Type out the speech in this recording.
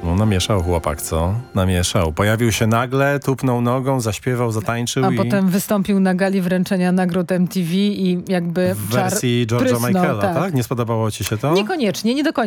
No namieszał chłopak, co? Namieszał. Pojawił się nagle, tupnął nogą, zaśpiewał, zatańczył A potem wystąpił na gali wręczenia nagród MTV i jakby w wersji George'a prysnął, Michaela, tak? Nie spodobało ci się to? Niekoniecznie, nie do końca.